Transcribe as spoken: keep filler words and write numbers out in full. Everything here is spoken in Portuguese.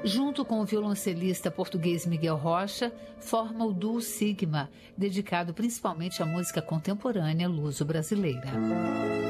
Junto com o violoncelista português Miguel Rocha, forma o Duo Sigma, dedicado principalmente à música contemporânea luso-brasileira.